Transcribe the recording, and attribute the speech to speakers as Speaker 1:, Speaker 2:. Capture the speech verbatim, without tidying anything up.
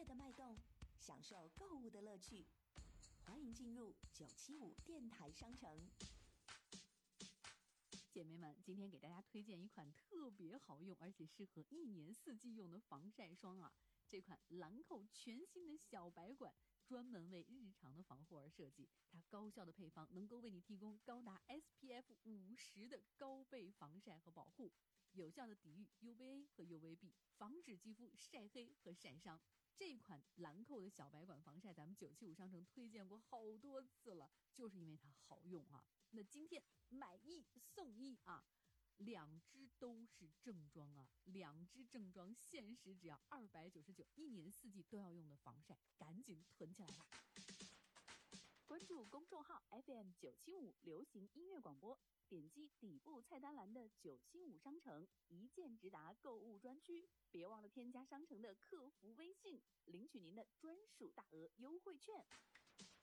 Speaker 1: 的脉动，享受购物的乐趣。欢迎进入九七五电台商城。
Speaker 2: 姐妹们，今天给大家推荐一款特别好用而且适合一年四季用的防晒霜啊！这款兰蔻全新的小白管专门为日常的防护而设计，它高效的配方能够为你提供高达 S P F 五十的高倍防晒和保护，有效的抵御 U V A 和 U V B， 防止肌肤晒黑和晒伤。这款兰蔻的小白管防晒，咱们九七五商城推荐过好多次了，就是因为它好用啊。那今天买一送一啊，两支都是正装啊，两支正装限时只要二百九十九，一年四季都要用的防晒，赶紧囤起来吧！关注公众号 F M 九七五流行音乐广播，点击底部菜单栏的九七五商城，一键直达购物专区。别忘了添加商城的客服微信，领取您的专属大额优惠券。